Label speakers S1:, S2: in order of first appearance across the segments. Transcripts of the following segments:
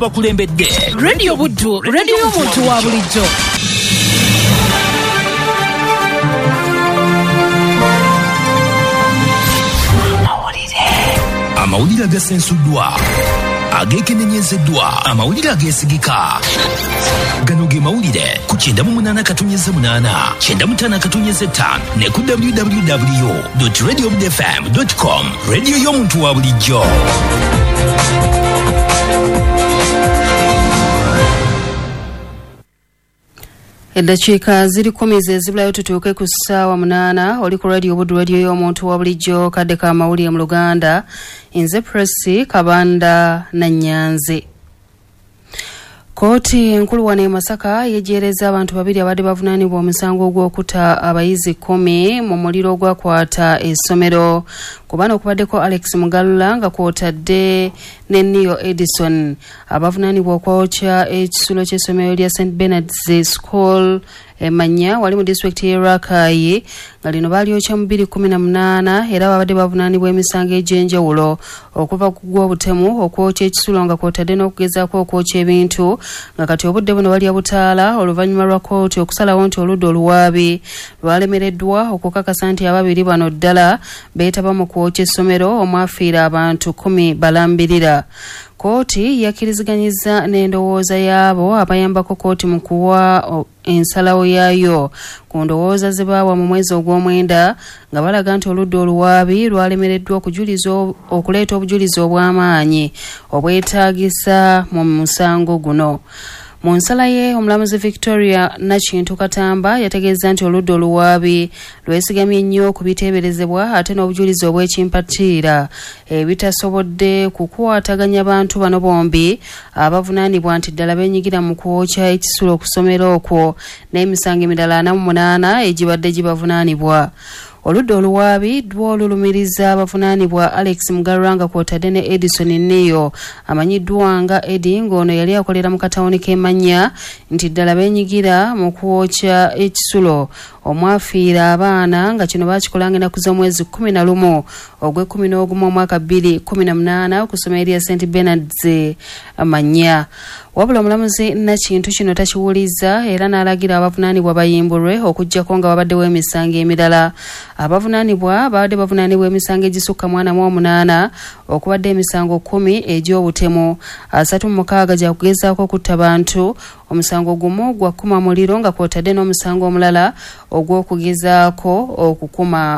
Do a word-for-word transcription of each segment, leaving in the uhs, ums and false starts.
S1: bakulembedde.
S2: Radio Buddu, radio y'omuntu wa bulijjo.
S1: Amawulire agasensuddwa, ageekenenyezeddwa, amawulire ageesigika. Gano ge mawulire ku kyenda mu munaana katonnyeze munaana, kyenda mu ttaano katonnyeze ttaano ne ku w w w dot radio buddu f m dot com. Radio y'omuntu wa bulijjo.
S3: Eddakiika ziri kumi ze zibulayo tutuuke ku ssaawa munaana. Oli ku Radio Buddu, radio y'omuntu wa bulijjo, kadde ka mawulire mu Luganda. Nze Presi Kabanda Nanyanzi. Kooti enkulu wano e Masaka yejeereza abantu babiri abadde bavunaanibwa omusango ogw'okutta abayizi kumi mu muliro ogwakwata essomero. Ku bano okubaddeko Alex Mugalula nga kwotadde ne Neo Edison. Abavunaanibwa okwokya ekisulo ky'essomero lya Saint Bernard's School Emanya wali mu district y'e Rakai nga lino balyokya mu bbiri kumi na munaana era babadde bavunaanibwa emisango egy'enjawulo okuva ku gw'obutemu okwokya ekisulo nga kwotadde n'okugezaako okwokya ebintu nga kati obudde buno balya butaala oluvannyuma lwa kooti okusalawo nti oludda oluwaabi lwalemereddwa okukakasa nti ababiri bano ddala beetaba mu kwokya essomero omwafiira abantu kumi balambirira. Kooti yakkiriziganyizza n'endowooza y'abo abayambako kooti mu kuwa ensalawo yaayo ku ndowooza ze baawa mu mwezi ogw'omwenda nga balaga nti oludda oluwaabi lwalemereddwa okujuliza okuleeta obujulizi obw'amaanyi obwetaagisa mu musango guno. Mu nsala ye omulamuzi Victoria Nakintu Katamba yategeeza nti oludda oluwaabi lwesigamye nnyo ku biteeberezebwa ate n'obujulizi obw'ekimpatiira ebitasobodde kukwataganya bantu bano bombi abavunaanibwa nti ddala beenyigira mu kwokya ekisulo ku ssomero okwo n'emisango emirala ana mu munaana egibadde gibavunaanibwa. Oludda oluwaabi lwolulumiriza abavunaanibwa Alex Mugalula nga kwotadde ne Edison Neo amanyiddwa nga Edi ng'ono yali akolera mu katawuni k'Emanya nti ddala beenyigira mu kwokya ekisulo omwafiira abaana nga kino baakikolanga ennaku z'omwezi kumi na lumu ogw'ekkumi n'ogumu omwaka bbiri kumi na munaana ku ssomero lya Saint Bernard's Amanya. Wabula omulamuzi Nakintu kino takiwuliza era n'alagira abavunaanibwa bayimbulwe okuggyako nga babaddewo emisango emirala. Abavunaanibwa babadde bavunaanibwa emisango egisukka mu ana mu omunaana okubadde emisango kumi egy'obutemu, asatu mu mukaaga gya kugezaako okutta bantu, omusango gumu gwa kkuma muliro nga kwotadde n'omusango omulala ogw'okugezaako okukuma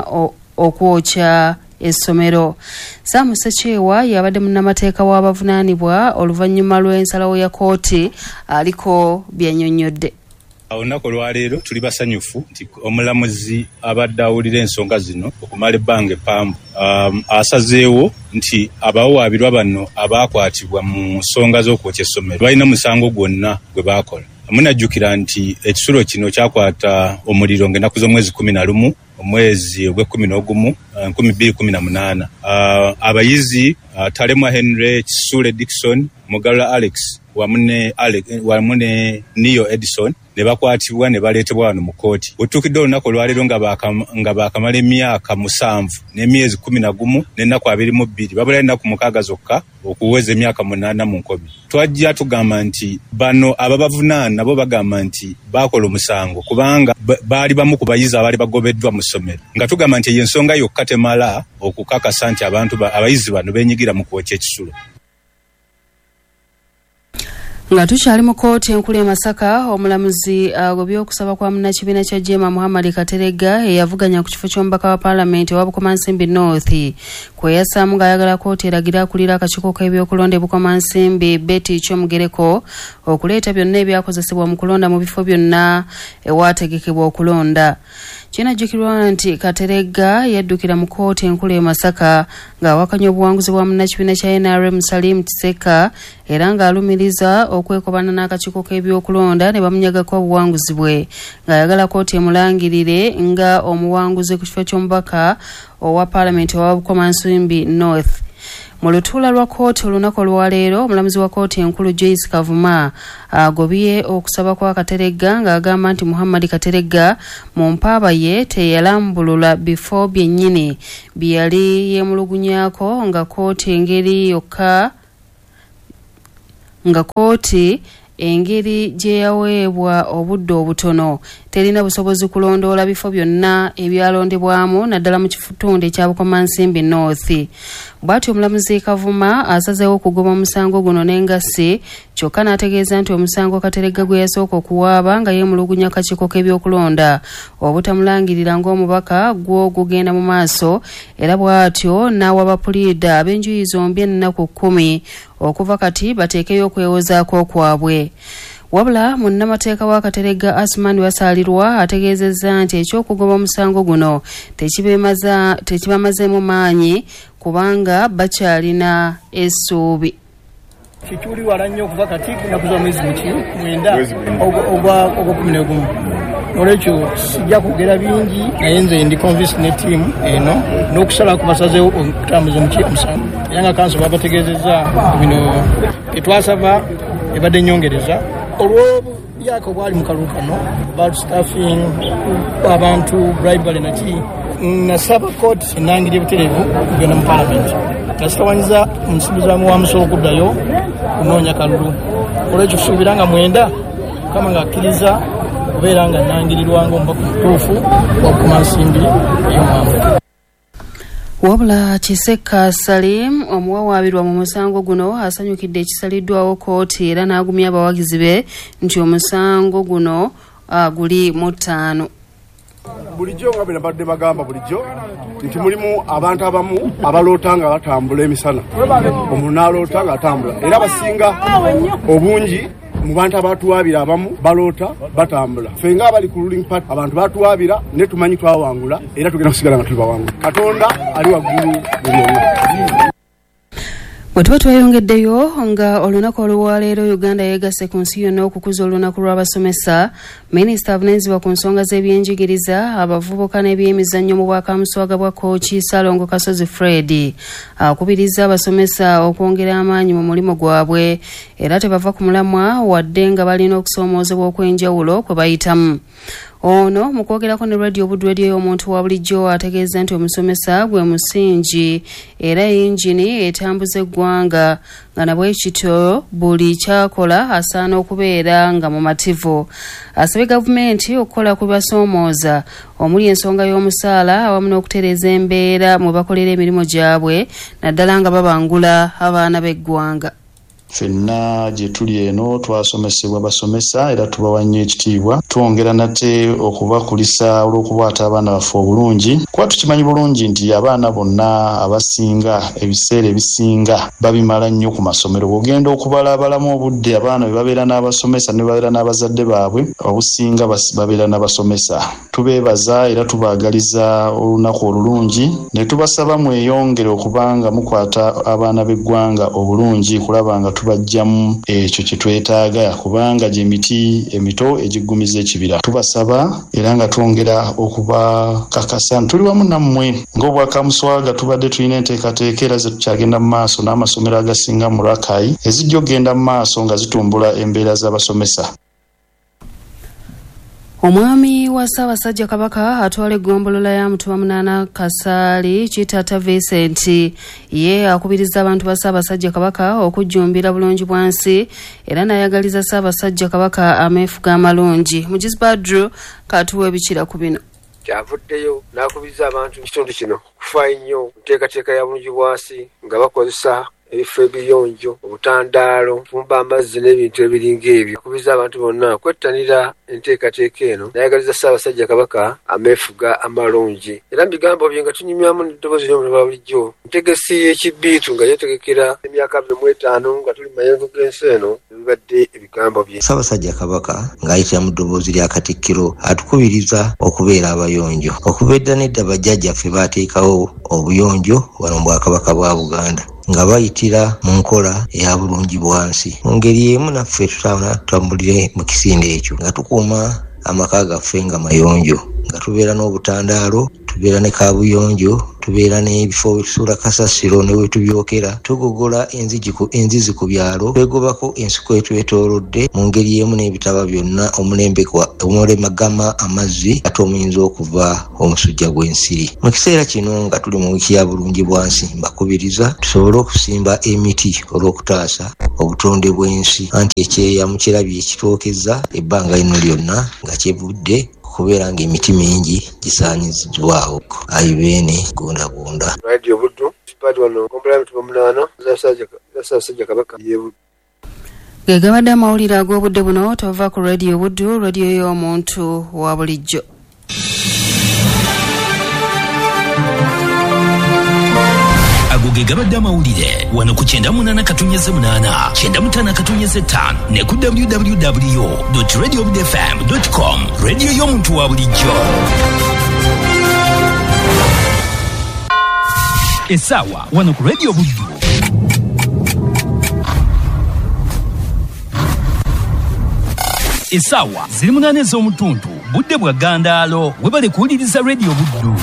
S3: okwokya essomero. Sam Sekyewa yabadde munnamateeka w'abavunaanibwa oluvannyuma lw'ensalawo ya kooti aliko byannyonnyodde.
S4: Olunaku olwaleero tuli basanyufu nti omulamuzi abadde awulira ensonga zino okumala ebbanga eppanvu um, asazeewo nti abawawaabirwa bano abaakwatibwa mu nsonga z'okwokya essomero balina musango gwonna gwe baakola. Munajjukira nti ekisulo kino kyakwata omuliro ng'ennaku z'omwezi kumi na lumu omwezi ogw'ekkumi n'ogumu nkumi bbiri kumi na munaana. Uh, abayizi uh, Talemwa Henry, Kisule Dickson, Mugalula Alex wamu ne Alex wamu ne Neo Edison ne bakwatibwa ne baleetebwa wano mu kooti. Otuukidde olunaku olwaleero nga nga baakamala emyaka musanvu n'emyezi kumi na gumu n'ennaku abiri mu bbiri babula ennaku mukaaga zokka okuweza emyaka munaana mu nkomi. Twajja tugamba nti bano ababavunaana nabo bagamba nti baakola omusango kubanga baali bamu ku bayizi abaali bagobeddwa mu ssomero nga tugamba nti ensonga yokka temala okukakasa nti abantu abayizi bano beenyigira mu kwokya ekisulo.
S3: Nga tukyali mu kooti enkulu e Masaka, omulamuzi agobye okusaba kwa munnakibiina kya Jema Muhammad Kateregga eyavuganya ku kifo ky'omubaka wa Paalamenti owa Bukomansimbi North kweyasaamu ng'ayagala kooti eragira akulira akakiiko k'ebyokulonda e Bukomansimbi Betty Kyomugereko okuleeta byonna ebyakozesebwa mu kulonda mu bifo byonna ewaategekebwa okulonda. Kinajjukirwa nti Kateregga yaddukira mu kooti enkulu e Masaka ng'awakanya obuwanguzi bwa munnakibiina kya N R M Salim Tseka era ng'alumiriza okwekobana n'akakiiko k'ebyokulonda ne bamunyagako obuwanguzi bwe ng'ayagala kooti emulangirire nga omuwanguzi ku kifo ky'omubaka owa Paalamenti owa Bukomansimbi North. Mu lutuula lwa kooti olunaku olwaleero omulamuzi wa kooti enkulu Joyce Kavuma agobye okusaba kwa Kateregga ng'agamba nti Muhammad Kateregga mu mpaaba ye teyalambulula bifo byennyini bye yali yeemulugunyaako nga kooti engeri yokka nga kooti engeri gye yaweebwa obudde obutono terina busobozi kulondoola bifo byonna ebyalondebwamu naddala mu kitundu ekya Bukomansimbi North. Bw'atyo omulamuzi Kavuma asazeewo okugoba omusango guno n'engassi, kyokka n'ategeeza nti omusango Kateregga gwe yasooka okuwaaba nga yeemulugunya kakiiko k'ebyokulonda obutamulangirira ng'omubaka gwo gugenda mu maaso, era bw'atyo n'awa bapuliida ab'enjuyi zombi ennaku kkumi okuva kati bateekeyo okwewozaako kwabwe. Wabula munnamateeka wa Kateregga Asmani Wasaalirwa ategeezezza nti ekyokugoba omusango guno tekibamazeemu maanyi kubanga bakyalina essuubi.
S5: Kituli wala nnyo okuva kati nakuza mwezi muki mwenda ogwa kumi n'ogumu. Olwekyo sijja kugera bingi naye nze ndi convinced ne ttiimu eno n'okusala ku basazeewo okutambuza omuki omusango. Yanga kanso babategeezezza bino etwasaba ebadde nnyongereza olw'obuyaaka obwali mu kalulu kano about staffing abantu bribery naki nasaba kooti enangirya butereevu kugenda mu palamenti nasitawanyiza omusibizamu wa musolo okuddayo kunoonya kalulu. Olwekyo tusuubira nga mwenda mukama ng'akkiriza okubeera nga nangirirwa ng'omubaka omutuufu wa Bukomansimbi ey'omwambwe.
S3: Wabula Kiseka Salim omuwawaabirwa mu musango guno asanyukidde ekisaliddwawo kooti era n'agumya abawagizi be nti omusango guno guli mu ttaano.
S6: Bulijjo nga bwe badde bagamba bulijjo nti mulimu abantu abamu abaloota nga batambula emisana, omuntu n'aloota nga atambula, era basinga obungi mu bantu abatuwaabira abamu baloota batambula. Ffe nga abali ku ruling party abantu batuwaabira ne tumanyi twawangula era tugenda kusigala nga tuli bawangula. Katonda ali waggulu mu byonna.
S3: Bwe tuba tweyongeddeyo nga olunaku olwaleero Uganda yeegasse ku nsi yonna okukuza olunaku lw'abasomesa, minisita avunaanyizibwa ku nsonga z'ebyenjigiriza, abavubuka n'ebyemizannyo mu bwakamuswaga bwa Kooki Ssaalongo Kasozi Fred akubiriza abasomesa okwongera amaanyi mu mulimu gwabwe era tebava ku mulamwa wadde nga balina okusoomoozebwa okw'enjawulo kwe bayitamu. Ono mu kwogerako ne radio Buddu Radio y'omuntu wa bulijjo ategeeza nti omusomesa gwe musingi era yingini etambuza eggwanga nga nabwe kityo buli kyakola asaana okubeera nga mumativu. Asabye gavumenti okukola ku basoomooza omuli ensonga y'omusaala awamu n'okutereeza embeera mwe bakolera emirimu gyabwe naddala nga babangula abaana b'eggwanga.
S7: Ffenna gye tuli eno twasomesebwa basomesa era tubawa nnyo ekitiibwa, twongera nate okubakulisa olw'okubaata abaana baffe obulungi kuba tukimanyi bulungi nti abaana bonna abasinga ebiseera ebisinga babimala nnyo ku masomero. Bw'ogenda okubalabalamu obudde abaana bwe babeera n'abasomesa ne babeera n'abazadde baabwe obusinga babeera n'abasomesa. Tubeebaza era tubaagaliza olunaku olulungi ne tubasaba mweyongere okubanga mukwata abaana b'eggwanga obulungi kulaba nga tubajjamu ekyo kye twetaaga kubanga gye miti emito egiggumiza ekibira. Tubasaba era nga twongera okubakakasa tuli wamu nammwe ng'obwakamuswaga tubadde tulina enteekateeka era ze tukyagenda mu maaso n'amasomero agasinga mu Rakai ezijja okgenda mu maaso nga zitumbula embeera z'abasomesa.
S3: Omwami wa Ssaabasajja Kabaka atwala eggombolola ya Mutuba Munaana Kasaali Kitata Vincent ye akubiriza abantu ba Ssaabasajja Kabaka okujjumbira bulungi bwansi era n'ayagaliza Ssaabasajja Kabaka ameefuga amalungi. Mugizi Badru katuwa ebikira ku bino.
S8: Kyavuddeyo n'akubiriza abantu mu kitundu kino kufaayo nnyo nteekateeka ya bulungi bwansi nga bakozesa ebifo ebiyonjo, obutandaalo, fumba amazzi n'ebintu ebiringa ebyo. Akubiriza abantu bonna kwettanira enteekateeka eno n'ayagaliza Ssaabasajja Kabaka ameefuga amalungi. Era mu bigambo bye nga tunyumyamu n'eddoboozi ly'omuntu wa bulijjo, ntegesi y'ekibbiitu nga yeetegekera emyaka abiri mu etaano nga tuli mu mayengo g'ensi eno ebibadde ebigambo bye.
S9: Ssaabasajja Kabaka ng'ayitira mu ddoboozi lya Katikkiro atukubiriza okubeera abayonjo. Okuva edda n'edda bajjajjaffe baateekawo obuyonjo wano mu Bwakabaka bwa Buganda nga bayitira mu nkola eya bulungi bwansi. Mu ngeri emu naffe tutambulire mu kisinde ekyo nga tukuuma amaka gaffe nga mayonjo, nga tubeera n'obutandaalo tubeera ne kabuyonjo, tubeera n'ebifo bisula kasasiro ne wetubyokera, tugogola enzigi ku enzizi ku byalo, twegobako ensiko etwetoolodde mu ngeri emu n'ebitaba byonna omulembe kwa omulemagama amazzi ate omuyinza okuva omusujja gw'ensiri. Mu kiseera kino nga tuli mu wiki ya bulungi bwansi, mbakubiriza tusobole okusimba emiti olw'okutaasa obutonde bw'ensi, anti ekyeya mu kirabye ekitwokezza ebbanga lino lyonna nga kyevudde kubeera ng'emiti mingi gisaanyiziddwawo. Ayibeene gondagonda.
S8: Radio Buddu sipati wano kompera mituba munaana zasajja kabaka yebu.
S3: Ge gabadde amawulire ag'obudde buno tova ku Radio Buddu, radio y'omuntu wa bulijjo.
S1: Agoge gabadde amawulire wano ku kyenda munaana katonnyeze munaana kyenda mutaano katonnyeze ttaano ne ku w w w dot radio buddu f m dot com radio y'omuntu wa bulijjo. Essaawa wano ku Radio Buddu. Essaawa ziri munaana ez'omutuntu budde bwa Gandaalo webale kuwuliriza Radio Buddu.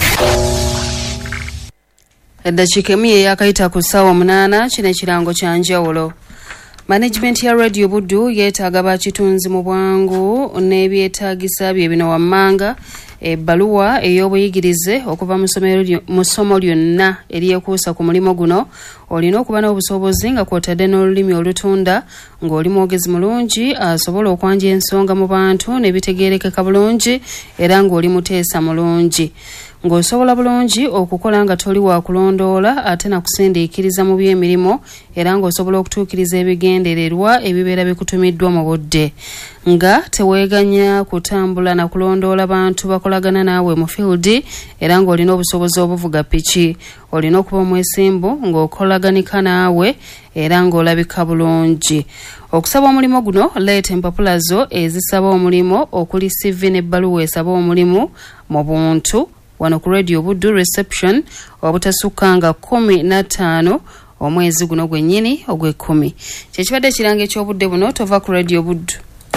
S3: Eddakiika emu eyakayita ku ssaawa munaana kino ekirango kya njawulo. Management ya Radio Buddu yeetaaga bakitunzi mu bwangu n'ebyetaagisa bye bino wammanga ebbaluwa ey'obuyigirize okuva mu ssomo lyonna eryekuusa ku mulimo guno. Olina okuba n'obusobozi nga kw'otadde n'olulimi olutunda ng'oli mwogezi mulungi asobola okwanja ensonga mu bantu n'ebitegeerekeka bulungi era ng'oli muteesa mulungi. Ng'osobola bulungi okukola nga toli wa kulondoola ate nakusindiikiriza mu by'emirimu era ng'osobola okutuukiriza ebigendererwa ebibeera bikutumiddwa mu budde. Nga teweeganya kutambula na kulondoola bantu bakolagana naawe mu fieldi era ng'olina obusobozi obuvuga piki. Olina okuba omwesimbu ng'okolaganika naawe era ng'olabika bulungi. Okusaba omulimu guno leeta empapula zo ezisaba omulimu okuli C V n'ebbaluwa esaba omulimu mu buntu wano ku Radio Buddu reception obutasukka nga kumi na ttaano omwezi guno gwennyini ogw'ekkumi. Kyekibadde ekiranga eky'obudde buno tova ku Radio Buddu.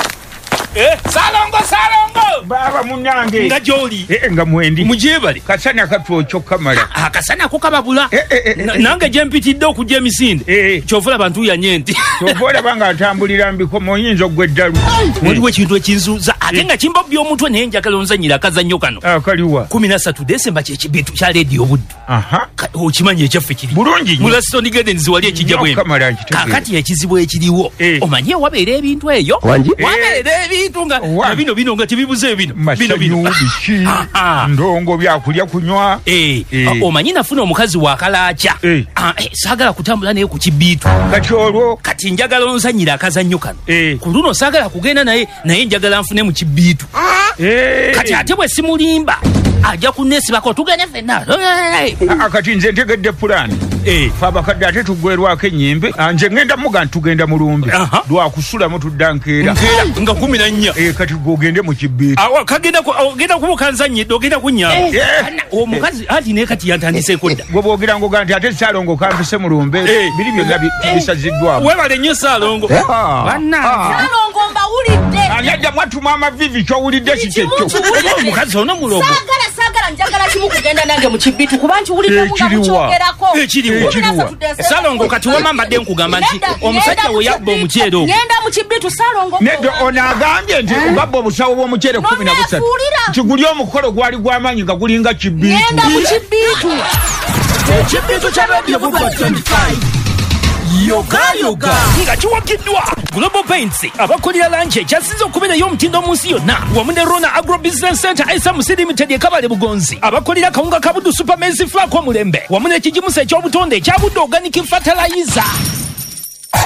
S10: Eh, salongo salongo baba munange nga joli eh nga mwendi mujebale kasana katwocho kamala ah kasana ko kababula eh, eh, eh, Na, nange jempitidde okujja emisinde eh, kyofula bantu yanyenti kyofula banga atambulira mbiko moyinzo gweddalu waliwo ekintu ekinzuza ate nga kimbobya omutwe naye njagala onzanyira akazannyo kano akaliwa kumi na ssatu Desemba kyekibitu kya Radio Buddu. Aha okimanye ekyaffe kiri bulungi mu Laston Gardens wali ekijja bwe kakati ekizibu ekiriwo eh. Omanye wabeera ebintu eyo wabeera ebintu tunga bino bino nga tibibuze bino bino bino ndongo byakulya kunywa eh omanyi nafuna omukazi wa kalaacha ah sagala kutambula naye ku kibitu kati olwo kati njagala onsanyira akazannyo kano ku luno sagala kugenda naye naye njagala nfune mu kibitu kati ate bwe simulimba ajja kunesiba ko tugane fenna akati nze ntegedde pulani eh faba kadde ate tugwerwako ennyimbe anje ngenda muga ntugenda mulumbi lwakusula mu tuddankeera nga kumi na nnya eh kati gogende mu kibitu awa kagenda ko ogenda kubukanzanyi dogenda kunya omukazi ati ne kati yantandise kodda gwe bogira ngo ganti ate salongo kampise mulumbe biri byonna bisaziddwa webale nnyo salongo banna salongo mbawulidde anyadda mwatu mama vivi kyo wulidde kikekyo omukazi ono mulogo sagala sagala njagala kimu kugenda nange mu kibitu kubanchi wulidde muga muchogerako ekiriwo salongo kati wa mama de nkugamba nti omusajja we yabba omukyero ngenda mu kibitu salongo nedo onagambye nti babbo obusawo bw'omukyere kumi na busatu kiguli omukolo gwali gw'amaanyi nga gulinga kibitu ngenda mu kibitu ekibitu kya Radio Buddu twenty-five yoga yoga nga kiwakiddwa Global Paints abakolera lanche ekyasize okubeerayo omutindo mu nsi yonna wamu ne Rona Agro Business Center S M C Limited ekabale Bugonzi abakolera kawunga ka Buddu Super Maize Flour Mulembe wamu n'ekijimusa eky'obutonde ekya Buddu Organic Fertilizer.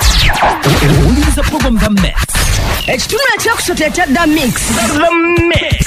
S10: Owuliriza program The Mix.
S2: Ekitundu ekyokusota ekya The Mix.
S10: The Mix.